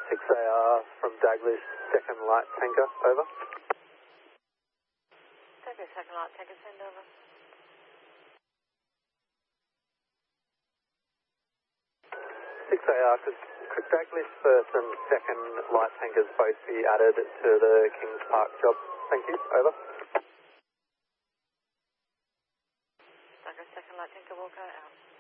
6AR from Daglish, second light tanker, over. Daglish, second light tanker, send over. 6AR, could Daglish first and second light tankers both be added to the Kings Park job? Thank you, over. Daglish, second light tanker, will go out.